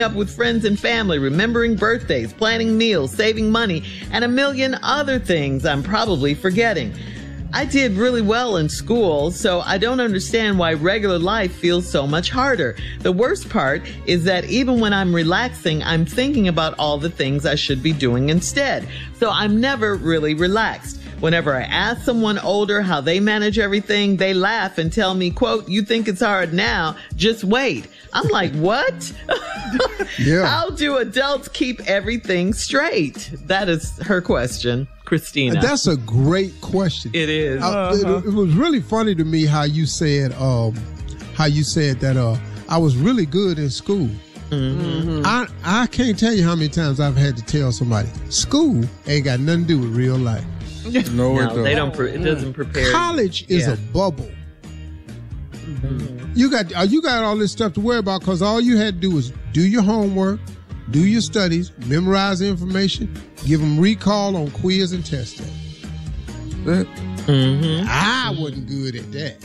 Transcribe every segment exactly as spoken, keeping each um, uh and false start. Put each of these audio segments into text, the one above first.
up with friends and family, remembering birthdays, planning meals, saving money, and a million other things I'm probably forgetting. I did really well in school, so I don't understand why regular life feels so much harder. The worst part is that even when I'm relaxing, I'm thinking about all the things I should be doing instead. So I'm never really relaxed. Whenever I ask someone older how they manage everything, they laugh and tell me, quote, "You think it's hard now? Just wait." I'm like, what? Yeah. How do adults keep everything straight? That is her question, Christina. That's a great question. It is. Uh, it, it was really funny to me how you said, um, how you said that uh, I was really good in school. Mm-hmm. I I can't tell you how many times I've had to tell somebody, school ain't got nothing to do with real life. No, it, no they don't. Pre- it doesn't prepare. College you. is yeah. a bubble. Mm-hmm. You got uh, you got all this stuff to worry about because all you had to do was do your homework, do your studies, memorize the information, give them recall on quiz and test day. Mm-hmm. I wasn't good at that.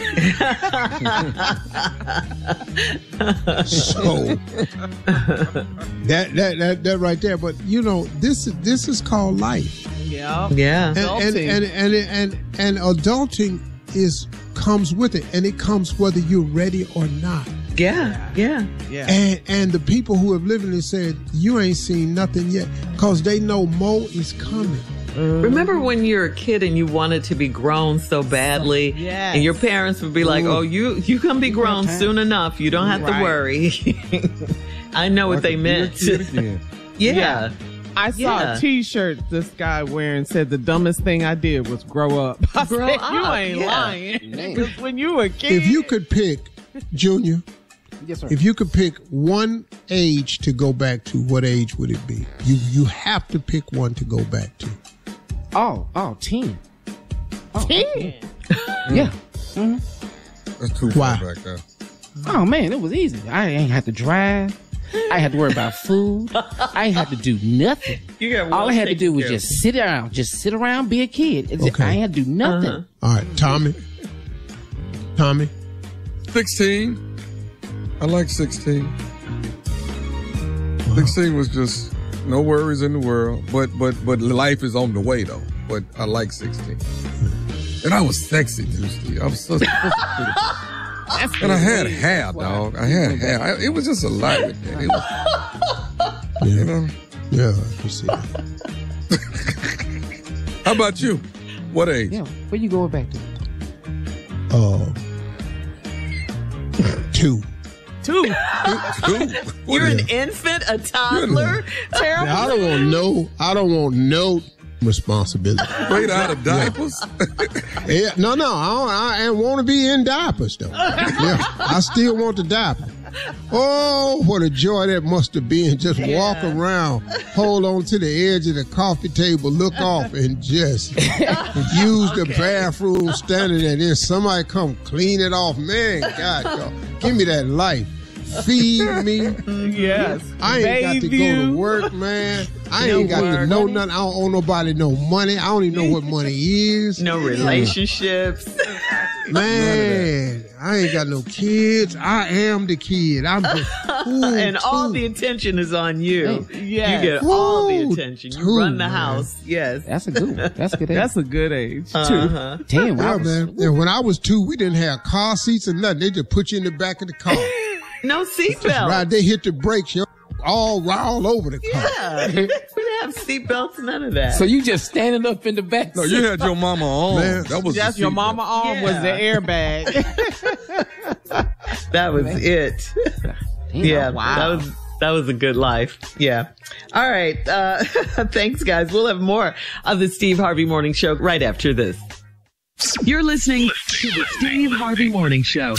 So that, that that that right there. But you know, this is this is called life. Yeah, yeah. And and and and, and, and, and adulting is comes with it, and it comes whether you're ready or not. Yeah, yeah, yeah. And and the people who have lived in it said you ain't seen nothing yet because they know more is coming. Mm. Remember when you were a kid and you wanted to be grown so badly, yes. and your parents would be like, "Oh, you you can be grown soon enough. You don't have right. to worry." I know what they meant. yeah. yeah. I saw yeah. a T-shirt this guy wearing said the dumbest thing I did was grow up. I grow said, up. You ain't yeah. lying. Because when you were a kid. If you could pick, Junior, yes, sir. If you could pick one age to go back to, what age would it be? You you have to pick one to go back to. Oh, oh, ten. Oh, ten? Yeah. Mm-hmm. That's too Why? far back there. Oh, man, it was easy. I ain't have to drive. I ain't had to worry about food. I ain't had to do nothing. You got All I had to do was just sit around. Just sit around, be a kid. Okay. I ain't had to do nothing. Uh-huh. All right, Tommy. Tommy? sixteen. I like sixteen. Wow. sixteen was just no worries in the world. But but but life is on the way, though. But I like sixteen. And I was sexy, too, Steve. I was so That's and I had hair, dog. I had hair. I, it was just a lot with that. It was, yeah. You know? Yeah, I can see that. How about you? What age? Yeah, where you going back to? Uh, two. Two. Two. You're an infant, a toddler. Terrible. Now, I don't want no. I don't want no responsibility. Straight out of diapers. Yeah, no, no, I don't, I don't want to be in diapers though. Yeah, I still want the diaper. Oh, what a joy that must have been! Just yeah. walk around, hold on to the edge of the coffee table, look off, and just use the okay. bathroom standing there. Then somebody come clean it off. Man, God, God, give me that life. Feed me. Yes. I ain't Bathe got to you. go to work, man. I No ain't got work. to know nothing. I don't owe nobody no money. I don't even know what money is. No relationships. Man, I ain't got no kids. I am the kid. I'm just, ooh, and all too. the attention is on you. Yes. You get Ooh, all the attention. You too, run the man. house. Yes. That's a good one. That's a good age. That's a good age, too. Uh-huh. Ten. Yeah, I was, man. And when I was two, we didn't have car seats or nothing. They just put you in the back of the car. No seatbelt. Right, they hit the brakes. You're all all over the car. Yeah. We didn't have seatbelts, none of that. So you just standing up in the back? No, you had your mama on. Man. That was Just your mama arm Yeah. was the airbag. That was it. Damn, Yeah. wow. That was that was a good life. Yeah. All right. Uh, thanks, guys. We'll have more of the Steve Harvey Morning Show right after this. You're listening to the Steve Harvey Morning Show.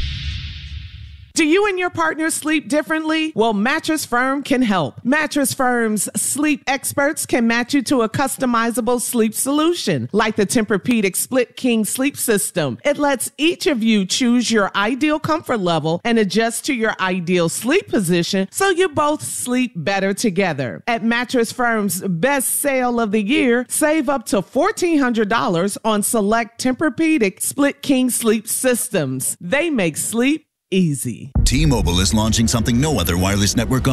Do you and your partner sleep differently? Well, Mattress Firm can help. Mattress Firm's sleep experts can match you to a customizable sleep solution, like the Tempur-Pedic Split King Sleep System. It lets each of you choose your ideal comfort level and adjust to your ideal sleep position so you both sleep better together. At Mattress Firm's best sale of the year, save up to fourteen hundred dollars on select Tempur-Pedic Split King Sleep Systems. They make sleep easy. T-Mobile is launching something no other wireless network